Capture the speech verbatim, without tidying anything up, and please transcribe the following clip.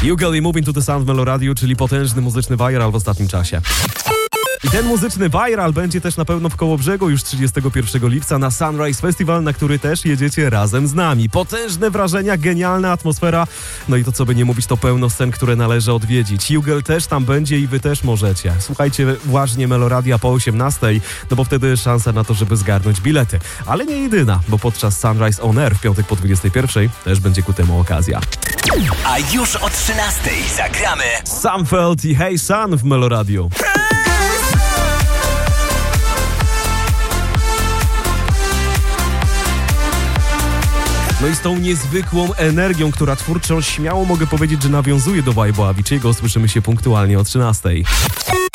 Jugal i Moving to the Sound w Meloradiu, czyli potężny muzyczny viral w ostatnim czasie. I ten muzyczny viral będzie też na pewno w Kołobrzegu już trzydziestego pierwszego lipca na Sunrise Festival, na który też jedziecie razem z nami. Potężne wrażenia, genialna atmosfera, no i to co by nie mówić, to pełno scen, które należy odwiedzić. Jugal też tam będzie i wy też możecie. Słuchajcie uważnie Meloradia po osiemnastej, no bo wtedy szansa na to, żeby zgarnąć bilety. Ale nie jedyna, bo podczas Sunrise On Air w piątek po dwudziestej pierwszej też będzie ku temu okazja. A już o trzynastej zagramy Samfeld i Hey Sun w Meloradiu. No i z tą niezwykłą energią, która twórczo śmiało mogę powiedzieć, że nawiązuje do vibe'u Avicii'ego, słyszymy się punktualnie o trzynastej.